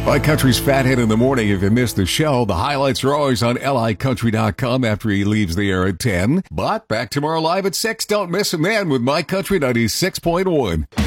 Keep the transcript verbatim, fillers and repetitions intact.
My Country's Fathead in the Morning. If you missed the show, the highlights are always on L I country dot com after he leaves the air at ten. But back tomorrow live at six. Don't miss him then with My Country ninety-six point one.